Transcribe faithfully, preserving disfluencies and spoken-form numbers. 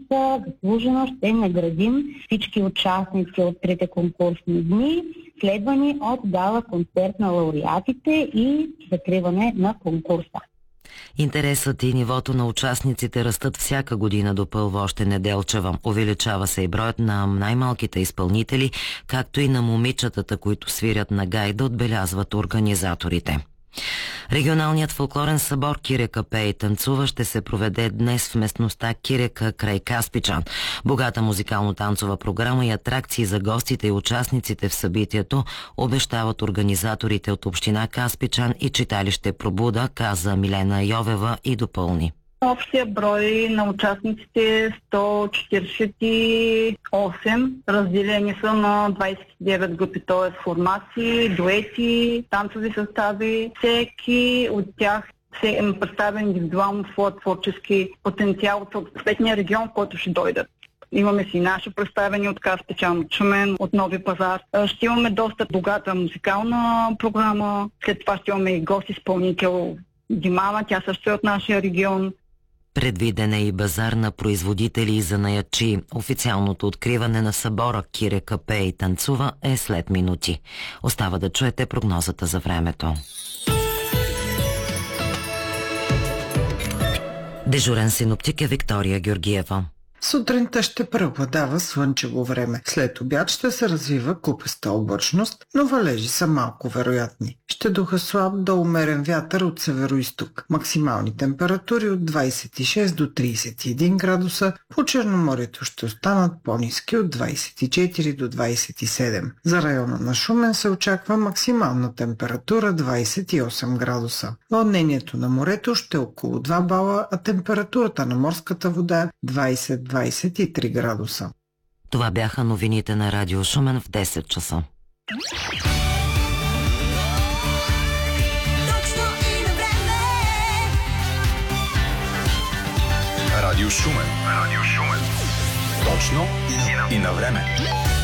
седмица заслужено ще наградим всички участници от трите конкурсни дни, следвани от гала концерт на лауреатите и закриване на конкурса. Интересът и нивото на участниците растат всяка година, допълва още Неделчева. Увеличава се и броят на най-малките изпълнители, както и на момичетата, които свирят на гайда, отбелязват организаторите. Регионалният фолклорен събор Кирека пее и танцува ще се проведе днес в местността Кирека край Каспичан. Богата музикално-танцова програма и атракции за гостите и участниците в събитието обещават организаторите от община Каспичан и читалище Пробуда, каза Милена Йовева и допълни. Общия брой на участниците е сто четиридесет и осем, разделени са на двадесет и девет групи, т.е. формации, дуети, танцови състави. Всеки от тях се представя индивидуално своя творчески потенциал от съответния регион, в който ще дойдат. Имаме си наши представени от Каспичан, от Шумен, от Нови пазар. Ще имаме доста богата музикална програма. След това ще имаме и гост-изпълнител Димана, тя също е от нашия регион. Предвиден е и базар на производители и занаятчии. Официалното откриване на събора Кирека пее и танцува е след минути. Остава да чуете прогнозата за времето. Дежурен синоптик е Виктория Георгиева. Сутринта ще преобладава слънчево време. След обяд ще се развива купеста облачност, но валежи са малко вероятни. Ще духа слаб до умерен вятър от североизток. Максимални температури от двадесет и шест до тридесет и един градуса. По Черноморието ще останат по-ниски от двадесет и четири до двадесет и седем. За района на Шумен се очаква максимална температура двадесет и осем градуса. Вълнението на морето ще е около два бала, а температурата на морската вода е двадесет до двадесет и три градуса. Това бяха новините на Радио Шумен в десет часа. Радио Шумен. Радио Шумен. Точно и на време.